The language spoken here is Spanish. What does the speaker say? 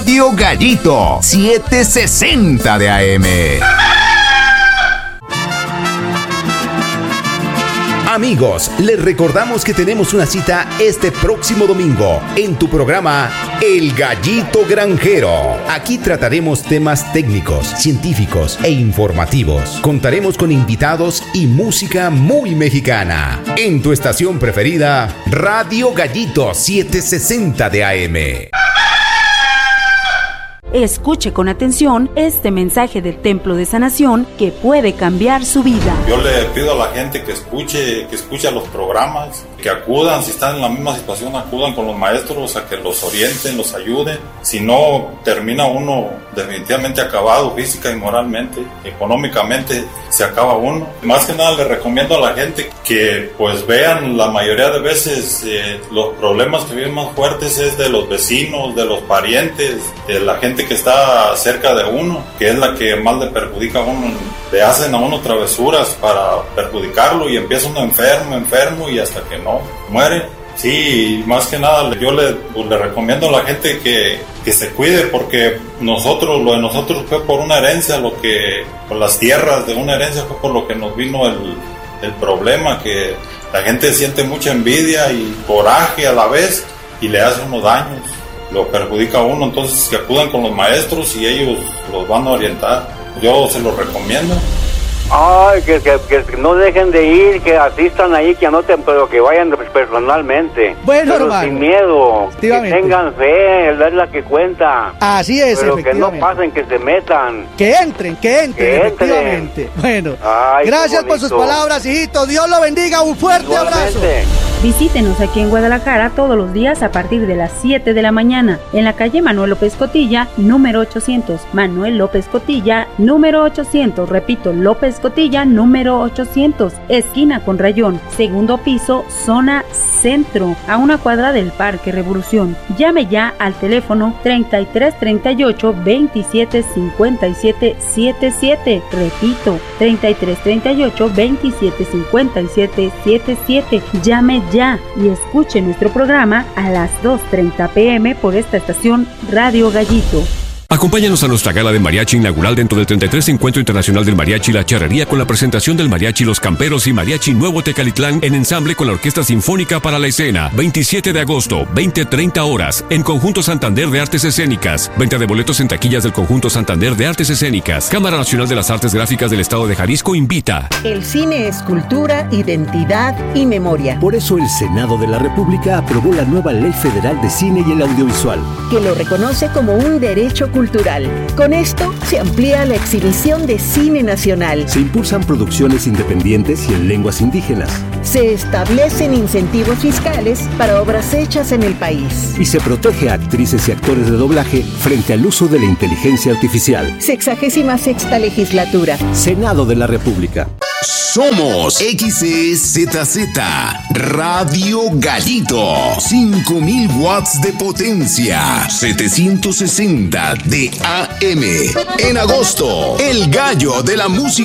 Radio Gallito 760 de AM. Amigos, les recordamos que tenemos una cita este próximo domingo en tu programa El Gallito Granjero. Aquí trataremos temas técnicos, científicos e informativos. Contaremos con invitados y música muy mexicana. En tu estación preferida, Radio Gallito 760 de AM. Escuche con atención este mensaje del Templo de Sanación que puede cambiar su vida. Yo le pido a la gente que escuche a los programas, que acudan, si están en la misma situación, acudan con los maestros a que los orienten, los ayuden. Si no, termina uno definitivamente acabado física y moralmente, económicamente se acaba uno. Más que nada le recomiendo a la gente que pues vean, la mayoría de veces los problemas que viven más fuertes es de los vecinos, de los parientes, de la gente que está cerca de uno, que es la que más le perjudica a uno. Le hacen a uno travesuras para perjudicarlo y empieza uno enfermo y hasta que no muere. Sí, más que nada yo le recomiendo a la gente que se cuide, porque lo de nosotros fue por una herencia, por las tierras de una herencia fue por lo que nos vino el problema, que la gente siente mucha envidia y coraje a la vez y le hace unos daños, lo perjudica a uno. Entonces que acudan con los maestros y ellos los van a orientar. Yo se los recomiendo. Ay, que no dejen de ir, que asistan ahí, que anoten, pero que vayan personalmente. Bueno, pero hermano, sin miedo, que tengan fe, es la que cuenta. Así es, pero que no pasen, que se metan. Que entren, efectivamente. Bueno, ay, gracias por sus palabras, hijito. Dios lo bendiga, un fuerte abrazo. Visítenos aquí en Guadalajara todos los días a partir de las 7 de la mañana, en la calle Manuel López Cotilla, número 800. Manuel López Cotilla, número 800. Repito, López Cotilla, número 800. Esquina con Rayón, segundo piso, zona centro, a una cuadra del Parque Revolución. Llame ya al teléfono 3338 27 57 77. Repito, 3338 27 57 77. Llame ya y escuche nuestro programa a las 2:30 p.m. por esta estación Radio Gallito. Acompáñanos a nuestra gala de mariachi inaugural dentro del 33 Encuentro Internacional del Mariachi La Charrería, con la presentación del Mariachi Los Camperos y Mariachi Nuevo Tecalitlán en ensamble con la Orquesta Sinfónica para la Escena. 27 de agosto, 20:30 horas, en Conjunto Santander de Artes Escénicas. Venta de boletos en taquillas del Conjunto Santander de Artes Escénicas. Cámara Nacional de las Artes Gráficas del Estado de Jalisco invita. El cine es cultura, identidad y memoria. Por eso el Senado de la República aprobó la nueva Ley Federal de Cine y el Audiovisual, que lo reconoce como un derecho cultural. Con esto se amplía la exhibición de cine nacional. Se impulsan producciones independientes y en lenguas indígenas. Se establecen incentivos fiscales para obras hechas en el país. Y se protege a actrices y actores de doblaje frente al uso de la inteligencia artificial. 66ª legislatura. Senado de la República. Somos XEZZ Radio Gallito, 5000 watts de potencia, 760 de AM. En agosto, el gallo de la música